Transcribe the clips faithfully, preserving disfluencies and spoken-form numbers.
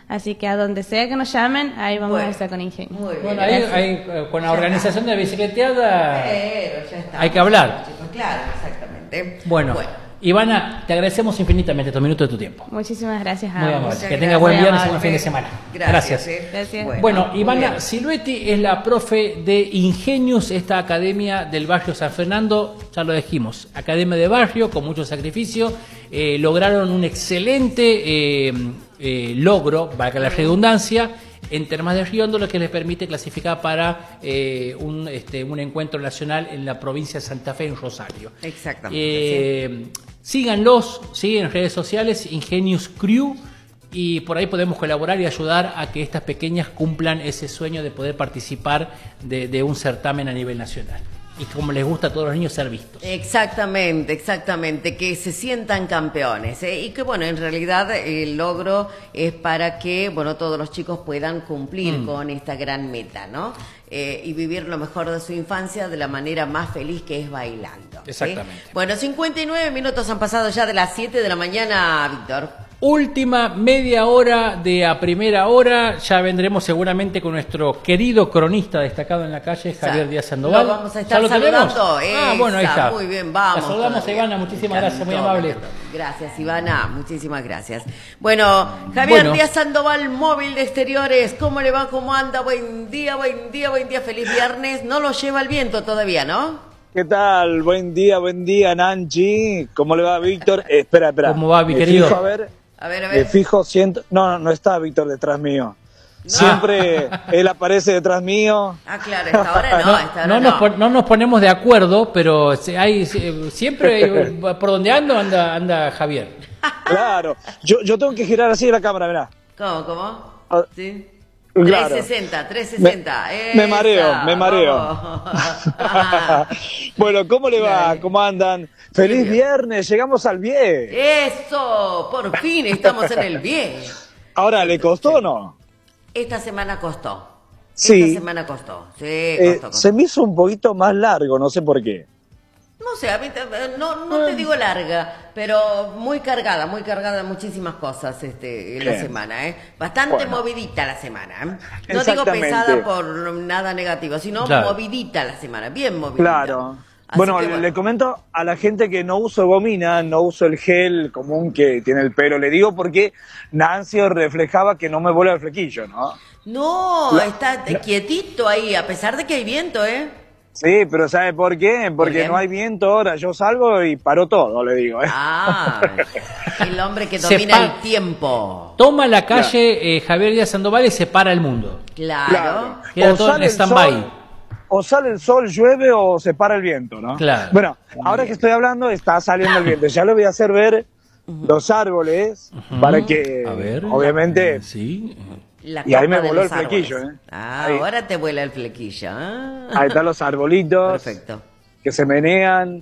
Así que a donde sea que nos llamen, ahí vamos Bueno, a estar con Ingenio. Muy bien. Bueno, ahí, ahí, con la organización de bicicleteada Pero ya está. hay que hablar. Chicos, claro, exactamente. Bueno, Ivana, te agradecemos infinitamente estos minutos de tu tiempo. Muchísimas gracias a Muy vos. amable. Muchas Que tenga gracias. buen Muy viernes y amable. buen fin de semana. Gracias. Gracias. eh. Gracias. Bueno, muy Ivana bien. Siluetti es la profe de Ingenius, esta academia del barrio San Fernando, ya lo dijimos, academia de barrio con mucho sacrificio, eh, lograron un excelente eh, eh, logro, valga la redundancia, en Termas de Riondo, lo que les permite clasificar para eh, un, este, un encuentro nacional en la provincia de Santa Fe, en Rosario. Exactamente. Eh, sí. Síganlos, ¿sí? En redes sociales, Ingenius Crew, y por ahí podemos colaborar y ayudar a que estas pequeñas cumplan ese sueño de poder participar de, de un certamen a nivel nacional. Y como les gusta a todos los niños ser vistos. Exactamente, exactamente, que se sientan campeones, ¿eh? Y que bueno, en realidad el logro es para que, bueno, todos los chicos puedan cumplir mm. con esta gran meta, ¿no? Eh, y vivir lo mejor de su infancia de la manera más feliz, que es bailando. Exactamente. ¿Sí? Bueno, cincuenta y nueve minutos han pasado ya de las siete de la mañana, Víctor. Última media hora de a primera hora, ya vendremos seguramente con nuestro querido cronista destacado en la calle, Javier ya, Díaz Sandoval. Lo vamos a estar ¿Ya lo saludando. tenemos? Ah, bueno, ahí está. Muy bien, vamos. La saludamos todavía. a Ivana, muchísimas gracias, muy amable. Gracias, Ivana, muchísimas gracias. Bueno, Javier bueno. Díaz Sandoval, móvil de exteriores, ¿cómo le va? ¿Cómo anda? Buen día, buen día, buen día, feliz viernes. No lo lleva el viento todavía, ¿no? ¿Qué tal? Buen día, buen día, Nanchi. ¿Cómo le va, Víctor? Eh, espera, espera. ¿Cómo va, mi Me querido? Fijo, a ver, a ver, a me ver. fijo, siento... No, no, no está Víctor detrás mío. No. Siempre él aparece detrás mío. Ah, claro, esta hora no, esta hora no, no. nos, pon- no nos ponemos de acuerdo, pero hay, siempre por donde ando anda, anda Javier. Claro. Yo, yo tengo que girar así la cámara, mirá. ¿Cómo, cómo? Ah, Sí. claro. trescientos sesenta, trescientos sesenta. Me, me mareo, Esa, me mareo. vamos. Bueno, ¿cómo le va? Dale. ¿Cómo andan? Feliz bien. viernes, llegamos al bien. Eso, por fin estamos en el bien. Ahora, ¿le costó o no? Esta semana costó. Sí. Esta semana costó. Sí, Eh, costó, costó. se me hizo un poquito más largo, no sé por qué. No sé, a mí te- no, no te digo larga, pero muy cargada, muy cargada de muchísimas cosas este, en la Bien. semana, ¿eh? Bastante Bueno. movidita la semana, ¿eh? No digo Exactamente. pesada por nada negativo, sino Claro. movidita la semana, bien movidita. Claro. Así Bueno, que le- le comento a la gente que no uso gomina, no uso el gel común que tiene el pelo. Le digo porque Nancy reflejaba que no me vuela el flequillo, ¿no? No, La- está quietito ahí, a pesar de que hay viento, ¿eh? Sí, pero ¿sabe por qué? Porque bien. no hay viento ahora. Yo salgo y paro todo, le digo. ¿eh? Ah, el hombre que Se domina pa- el tiempo. Toma la calle eh, Javier Díaz Sandoval y se para el mundo. Claro. Queda O todo en sale el stand-by. sol, o sale el sol, llueve o se para el viento, ¿no? Claro. Bueno, ahora que estoy hablando, está saliendo el viento. Ya le voy a hacer ver los árboles para que, A ver. obviamente, eh, Sí. La Y ahí me capa de voló los el flequillo, árboles. ¿eh? Ah, Ahí. ahora te vuela el flequillo. ¿eh? ahí están los arbolitos Perfecto. que se menean.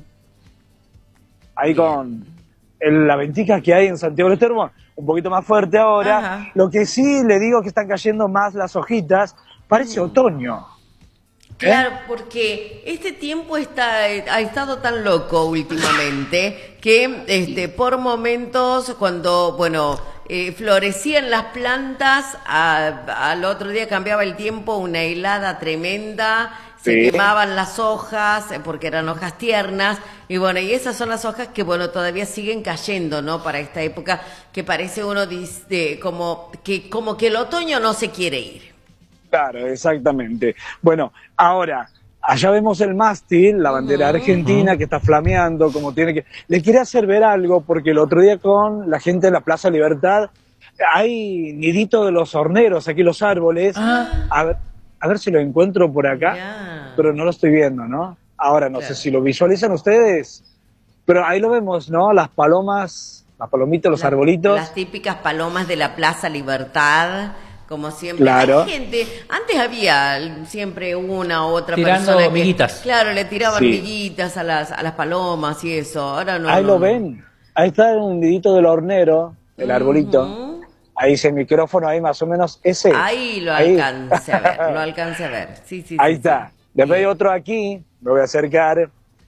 Ahí Bien. con el- la ventisca que hay en Santiago del Estero, un poquito más fuerte ahora. Ajá. Lo que sí le digo que están cayendo más las hojitas, parece otoño. Claro, porque este tiempo está, ha estado tan loco últimamente que este, por momentos cuando, bueno, eh, florecían las plantas, a- al otro día cambiaba el tiempo, una helada tremenda, se Sí. quemaban las hojas eh, porque eran hojas tiernas y bueno, y esas son las hojas que bueno, todavía siguen cayendo, ¿no? Para esta época que parece uno dice, como que, como que el otoño no se quiere ir. Claro, exactamente. Bueno, ahora, allá vemos el mástil, la bandera argentina que está flameando, como tiene que... Le quiere hacer ver algo, porque el otro día con la gente de la Plaza Libertad, hay nidito de los horneros, aquí los árboles. Ah. A ver, a ver si lo encuentro por acá, Ya. pero no lo estoy viendo, ¿no? Ahora, no Claro. sé si lo visualizan ustedes, pero ahí lo vemos, ¿no? Las palomas, las palomitas, los La- arbolitos. Las típicas palomas de la Plaza Libertad, como siempre. Claro. Hay gente, antes había siempre una u otra Tirando persona que, miguitas. claro, le tiraban Sí. miguitas a las, a las palomas y eso. Ahora no. Ahí no, lo no. ven, ahí está un nidito del hornero, el arbolito. Ujú. Ahí dice el micrófono, ahí más o menos ese. Ahí lo Ahí. alcancé a ver, lo alcancé a ver. Sí, sí, Ahí sí, está. sí. Después hay Bien. otro aquí, me voy a acercar.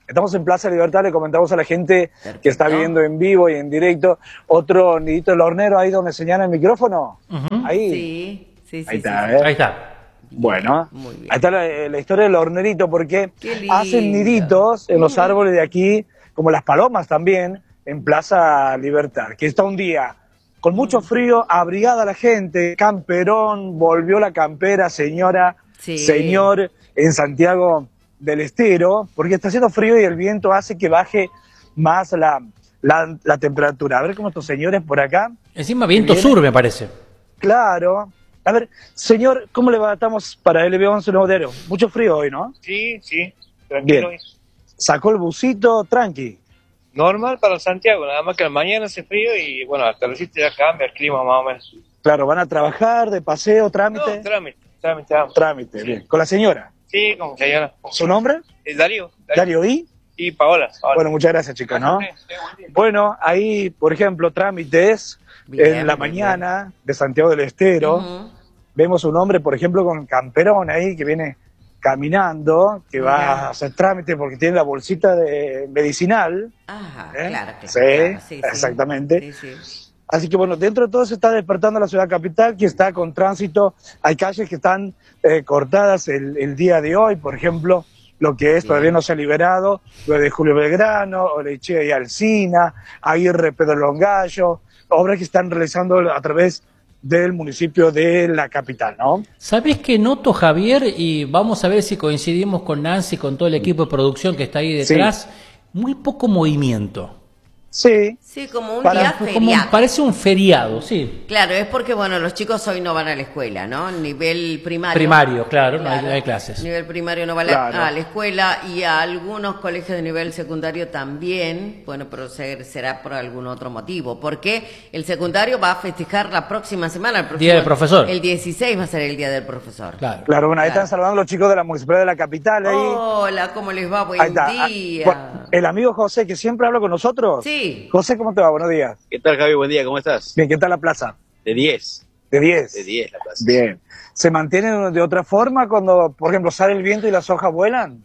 Estamos en Plaza Libertad, le comentamos a la gente Perfecto. que está viendo en vivo y en directo otro nidito del hornero ahí donde señala el micrófono. Ujú. Ahí. Sí, sí, sí. Ahí sí, está, sí. ¿eh? Ahí está. Bueno, Muy bien. ahí está la, la historia del hornerito, porque Qué lindo. hacen niditos en los árboles de aquí, como las palomas también, en Plaza Libertad, que está un día con mucho frío, abrigada la gente, camperón, volvió la campera, señora, Sí. señor, en Santiago del Estero, porque está haciendo frío y el viento hace que baje más la, la, la temperatura. A ver cómo estos señores por acá. Encima viento Viene. sur, me parece. Claro. A ver, señor, ¿cómo le va? Estamos para L B once Nuevo Diario. Mucho frío hoy, ¿no? Sí, sí, tranquilo. Bien. Sacó el busito, tranqui. Normal para Santiago, nada más que la mañana hace frío y bueno, hasta la siete ya cambia el clima más o menos. Claro, van a trabajar de paseo, trámite. No, trámite, trámite, vamos. Trámite, Sí. bien. Con la señora. Sí, como señora. ¿Su nombre? ¿El Darío? Darío I. Y Paola. Paola. Bueno, muchas gracias, chicos, ¿no? Sí, sí, buen día. Bueno, ahí, por ejemplo, trámites Bien, en la muy mañana de Santiago del Estero. Ujú. Vemos un hombre, por ejemplo, con camperón ahí que viene caminando, que va Mirá. a hacer trámite porque tiene la bolsita de medicinal. Ajá, ¿Eh? claro, claro. Sí, claro, sí, sí. exactamente. Sí, sí. Así que bueno, dentro de todo se está despertando la ciudad capital, que está con tránsito. Hay calles que están eh, cortadas el, el día de hoy, por ejemplo, lo que es, Bien. todavía no se ha liberado, lo de Julio Belgrano, Orechea y Alsina, Aguirre, Pedro Longallo, obras que están realizando a través del municipio de la capital, ¿no? ¿Sabés qué noto, Javier? Y vamos a ver si coincidimos con Nancy, con todo el equipo de producción que está ahí detrás. Muy poco movimiento. Sí, Sí, como un Para- día Como feriado. parece un feriado, sí. Claro, es porque, bueno, los chicos hoy no van a la escuela, ¿no? Nivel primario. Primario, claro, no hay- no hay clases. Nivel primario no va a la, Claro. a la escuela y a algunos colegios de nivel secundario también, bueno, pero se- será por algún otro motivo, porque el secundario va a festejar la próxima semana. El próximo- Día del profesor. El dieciséis va a ser el Día del Profesor. Claro. claro, bueno, ahí Claro. están saludando los chicos de la municipalidad de la capital, ahí. Hola, ¿cómo les va? Buen Ahí está. Ah, día. bueno, el amigo José, que siempre habla con nosotros. Sí. José, ¿cómo te va? Buenos días. ¿Qué tal, Javi? Buen día, ¿cómo estás? Bien, ¿qué tal la plaza? De diez. De diez. De diez la plaza. Bien. ¿Se mantiene de otra forma cuando, por ejemplo, sale el viento y las hojas vuelan?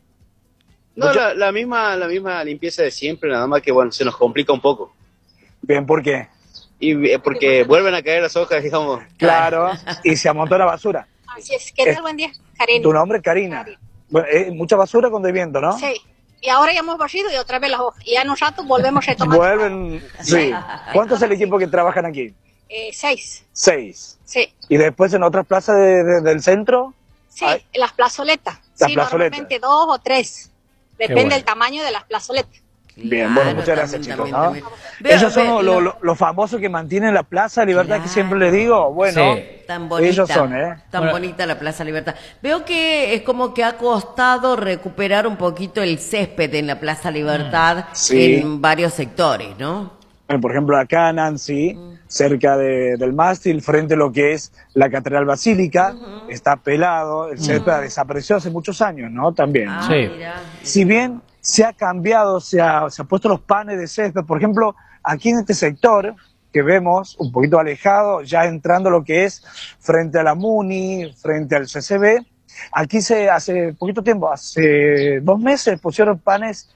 No, la, la misma la misma limpieza de siempre, nada más que, bueno, se nos complica un poco. Bien, ¿por qué? Y eh, porque vuelven a caer las hojas, digamos. Claro, y se amontona basura. Así es. ¿Qué Eh, tal? Buen día, Karina. Tu nombre es Karina. Karina. Bueno, eh, mucha basura cuando hay viento, ¿no? Sí. Y ahora ya hemos barrido y otra vez las hojas. Y ya en un rato volvemos a retomar. Vuelven, sí. ¿Cuántos es el equipo que trabajan aquí? Eh, seis. Seis. Sí. ¿Y después en otras plazas de- de- del centro? Sí, Ay. en las plazoletas. Las sí, plazoletas. normalmente dos o tres. Depende bueno. del tamaño de las plazoletas. Bien, bueno, muchas gracias, también, chicos, también, ¿no? también. Veo- Ellos son ve- los lo, lo- los famosos que mantienen la Plaza Libertad, que Claro. siempre les digo. Bueno, Sí. Tan bonita, ellos son, ¿eh? tan Bueno. bonita la Plaza Libertad. Veo que es como que ha costado recuperar un poquito el césped en la Plaza Libertad Sí. en varios sectores, ¿no? Bueno, por ejemplo, acá Nancy, cerca de- del mástil, frente a lo que es la Catedral Basílica, está pelado, el césped desapareció hace muchos años, ¿no? También. Ah, Sí. mirá. Si bien se ha cambiado, se ha, se ha puesto los panes de césped, por ejemplo, aquí en este sector que vemos un poquito alejado, ya entrando lo que es frente a la MUNI, frente al C C B, aquí se hace poquito tiempo, hace dos meses pusieron panes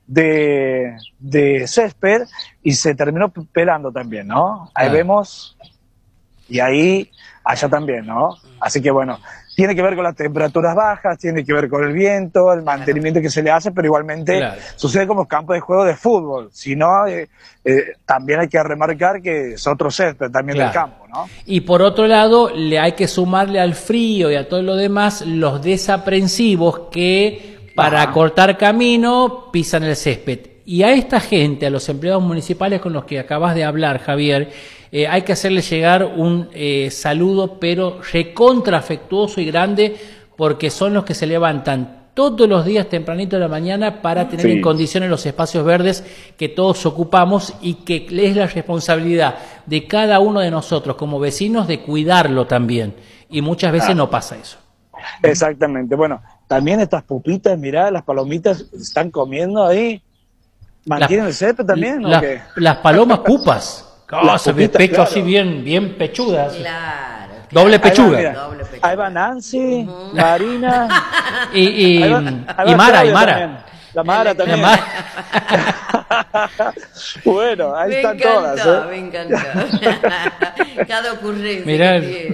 de, de césped y se terminó p- pelando también, ¿no? Ahí Ah. vemos, y ahí, allá también, ¿no? Así que bueno, tiene que ver con las temperaturas bajas, tiene que ver con el viento, el mantenimiento que se le hace, pero igualmente Claro. sucede como campos de juego de fútbol. Si no, eh, eh, también hay que remarcar que es otro césped también del Claro. campo, ¿no? Y por otro lado, le hay que sumarle al frío y a todo lo demás los desaprensivos que para Ajá. cortar camino pisan el césped. Y a esta gente, a los empleados municipales con los que acabas de hablar, Javier, eh, hay que hacerle llegar un eh, saludo, pero recontra afectuoso y grande, porque son los que se levantan todos los días tempranito de la mañana para tener Sí. en condiciones los espacios verdes que todos ocupamos y que es la responsabilidad de cada uno de nosotros como vecinos de cuidarlo también. Y muchas veces Ah. no pasa eso. Exactamente. Bueno, también estas pupitas, mirá, las palomitas están comiendo ahí. ¿Mantienen el césped también o Las, qué? las palomas pupas. Las se ve pupitas, pecho claro. así bien, bien pechudas. Claro. Doble Ahí va, pechuga. mira, Doble pechuga. ahí va Nancy, Marina. Y, y, Ahí va- ahí y va Mara, y Claudia Mara. también. La Mara La también. Mara. Bueno, ahí Me están encantó, todas. ¿eh? me encantó. Cada ocurrencia Mirá, que tiene.